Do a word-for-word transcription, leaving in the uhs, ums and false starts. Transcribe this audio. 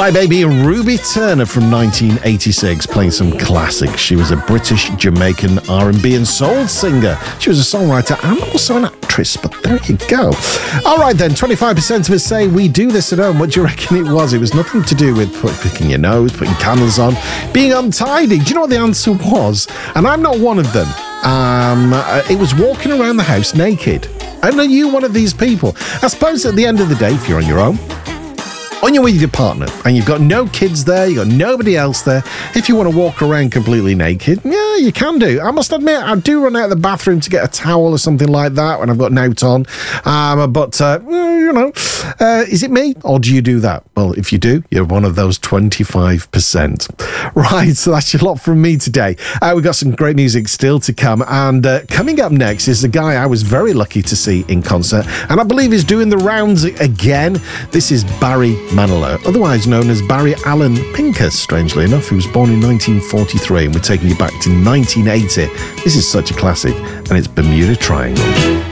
Bye Baby and Ruby Turner from nineteen eighty-six, playing some classics. She was a British Jamaican R and B and soul singer. She was a songwriter and also an actress, but there you go. All right then, twenty-five percent of us say we do this at home. What do you reckon it was? It was nothing to do with put, picking your nose, putting candles on, being untidy. Do you know what the answer was? And I'm not one of them. Um, uh, it was walking around the house naked. And are you one of these people? I suppose at the end of the day, if you're on your own, on your way with your partner, and you've got no kids there, you've got nobody else there, if you want to walk around completely naked, yeah, you can do. I must admit, I do run out of the bathroom to get a towel or something like that when I've got an out on. Um, but, uh, you know, uh, is it me, or do you do that? Well, if you do, you're one of those twenty-five percent. Right, so that's a lot from me today. Uh, we've got some great music still to come, and uh, coming up next is the guy I was very lucky to see in concert, and I believe he's doing the rounds again. This is Barry Manilow, otherwise known as Barry Allen Pincus, strangely enough, who was born in nineteen forty-three, and we're taking you back to nineteen eighty. This is such a classic, and it's Bermuda Triangle.